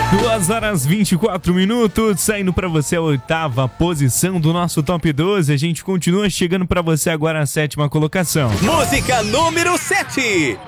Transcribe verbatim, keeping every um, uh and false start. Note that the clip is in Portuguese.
duas horas e vinte e quatro minutos, saindo pra você a oitava posição do nosso Top doze. A gente continua chegando pra você agora a sétima colocação. Música número sete.